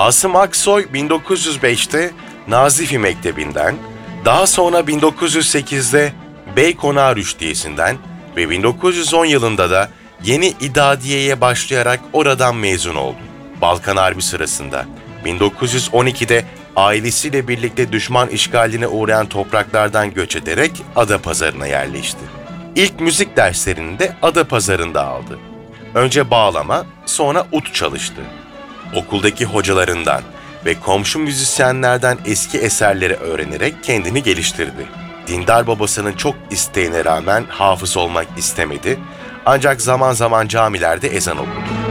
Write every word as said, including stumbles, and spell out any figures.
Asım Aksoy bin dokuz yüz beşte Nazifi Mektebi'nden, daha sonra bin dokuz yüz sekizde Beykonağı Rüştiyesi'nden ve bin dokuz yüz on yılında da Yeni İdadiye'ye başlayarak oradan mezun oldu. Balkan Harbi sırasında bin dokuz yüz on ikide ailesiyle birlikte düşman işgaline uğrayan topraklardan göç ederek Adapazarı'na yerleşti. İlk müzik derslerini de Adapazarı'nda aldı. Önce bağlama, sonra ut çalıştı. Okuldaki hocalarından ve komşu müzisyenlerden eski eserleri öğrenerek kendini geliştirdi. Dindar babasının çok isteğine rağmen hafız olmak istemedi, ancak zaman zaman camilerde ezan okudu.